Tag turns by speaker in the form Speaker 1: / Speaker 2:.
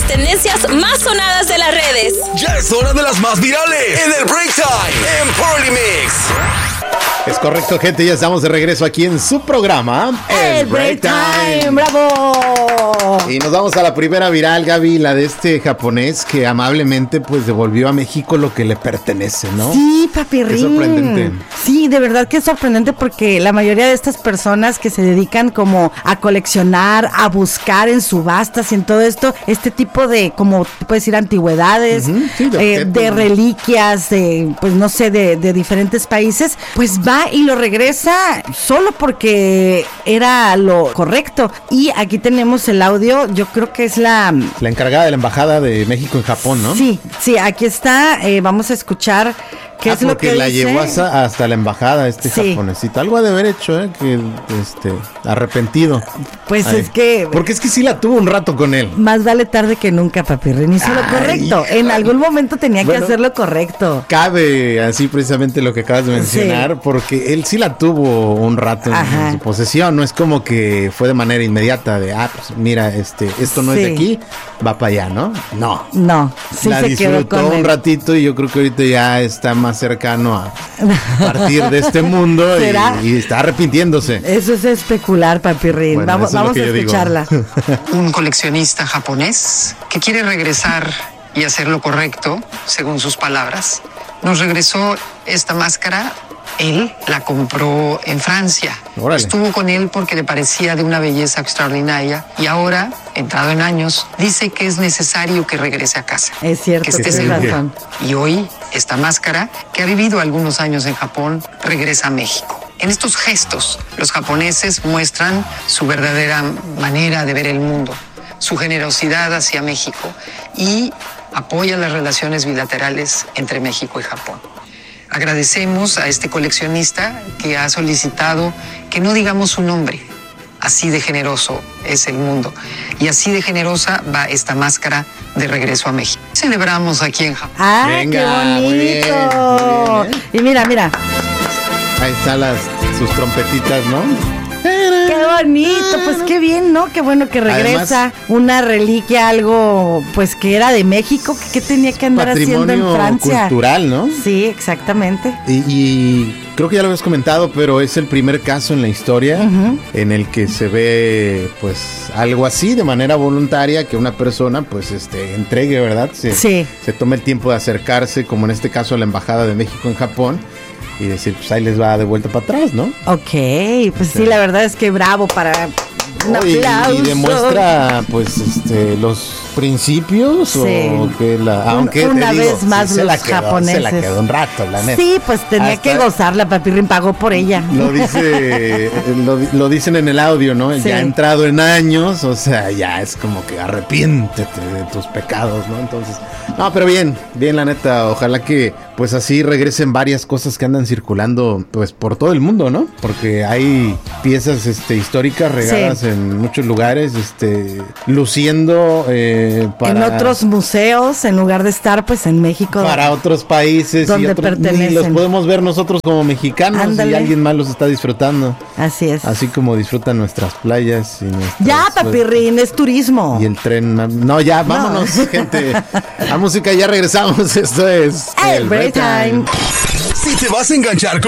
Speaker 1: tendencias más sonadas de las redes.
Speaker 2: Ya es hora de las más virales en el Break Time en Polymix.
Speaker 3: Es correcto, gente, ya estamos de regreso aquí en su programa
Speaker 4: El Break Time. ¡Bravo!
Speaker 3: Y nos vamos a la primera viral, Gaby, la de este japonés que amablemente pues devolvió a México lo que le pertenece, ¿no?
Speaker 4: Sí, papirrín.
Speaker 3: Qué sorprendente.
Speaker 4: Sí, de verdad que es sorprendente porque la mayoría de estas personas que se dedican como a coleccionar, a buscar en subastas y en todo esto, este tipo de, como puedes decir, antigüedades,
Speaker 3: sí,
Speaker 4: de reliquias, pues no sé, de diferentes países, pues va y lo regresa solo porque era lo correcto. Y aquí tenemos el audio, yo creo que es la
Speaker 3: encargada de la Embajada de México en Japón, ¿no?
Speaker 4: Sí, aquí está, vamos a escuchar qué es lo que
Speaker 3: la
Speaker 4: dice.
Speaker 3: llevó hasta la embajada japonesito. Algo ha de haber hecho, que arrepentido.
Speaker 4: Pues es que...
Speaker 3: Porque es que sí la tuvo un rato con él.
Speaker 4: Más vale tarde que nunca, papirrín. Hizo lo correcto. En algún momento tenía que hacer lo correcto.
Speaker 3: Cabe así precisamente lo que acabas de mencionar, porque él sí la tuvo un rato en su posesión. No es como que fue de manera inmediata de, pues mira, esto no es de aquí, va para allá, ¿no? No.
Speaker 4: Sí,
Speaker 3: la
Speaker 4: se
Speaker 3: disfrutó
Speaker 4: quedó con
Speaker 3: un ratito y yo creo que ahorita ya está más cercano a partir de este mundo y está arrepintiéndose.
Speaker 4: Eso es especular, papirrín.
Speaker 3: Bueno,
Speaker 4: vamos a escucharla.
Speaker 5: Un coleccionista japonés que quiere regresar y hacer lo correcto, según sus palabras, nos regresó esta máscara. Él la compró en Francia.
Speaker 3: Órale.
Speaker 5: Estuvo con él porque le parecía de una belleza extraordinaria y ahora, entrado en años, dice que es necesario que regrese a casa.
Speaker 4: Es cierto,
Speaker 5: que
Speaker 4: tienes razón.
Speaker 5: Y hoy, esta máscara, que ha vivido algunos años en Japón, regresa a México. En estos gestos, los japoneses muestran su verdadera manera de ver el mundo, su generosidad hacia México y apoyan las relaciones bilaterales entre México y Japón. Agradecemos a este coleccionista que ha solicitado que no digamos su nombre. Así de generoso es el mundo. Y así de generosa va esta máscara de regreso a México. Celebramos aquí en Japón.
Speaker 4: ¡Qué bonito!
Speaker 3: Muy bien.
Speaker 4: Y mira.
Speaker 3: Ahí están sus trompetitas, ¿no?
Speaker 4: ¡Qué bonito! Pues qué bien, ¿no? Qué bueno que regresa. Además, una reliquia, algo pues que era de México, que tenía que andar haciendo en Francia.
Speaker 3: Cultural, ¿no?
Speaker 4: Sí, exactamente.
Speaker 3: Y creo que ya lo habías comentado, pero es el primer caso en la historia en el que se ve pues algo así de manera voluntaria, que una persona pues entregue, ¿verdad? Se tome el tiempo de acercarse, como en este caso a la Embajada de México en Japón, y decir, pues ahí les va de vuelta para atrás, ¿no?
Speaker 4: Ok, pues sí, la verdad es que bravo para un aplauso.
Speaker 3: Y demuestra, pues, los principios, o que aunque
Speaker 4: una vez más los japoneses.
Speaker 3: Se la quedó un rato, la neta.
Speaker 4: Sí, pues tenía que gozarla, papirrín pagó por ella.
Speaker 3: Lo dicen en el audio, ¿no?
Speaker 4: Sí.
Speaker 3: Ya ha entrado en años, o sea, ya es como que arrepiéntete de tus pecados, ¿no? Entonces, no, pero bien, la neta, ojalá que pues así regresen varias cosas que andan circulando pues por todo el mundo, ¿no? Porque hay piezas históricas regadas en muchos lugares, luciendo
Speaker 4: en otros museos, en lugar de estar pues en México.
Speaker 3: Para otros países
Speaker 4: donde pertenecen.
Speaker 3: Ni los podemos ver nosotros como mexicanos. Ándale. Y alguien más los está disfrutando.
Speaker 4: Así es.
Speaker 3: Así como disfrutan nuestras playas y nuestras,
Speaker 4: ya, papirrín, es turismo.
Speaker 3: Y el tren. No, ya, vámonos, gente. A música, ya regresamos. Esto es
Speaker 4: el Break Time.
Speaker 2: Si te vas a enganchar con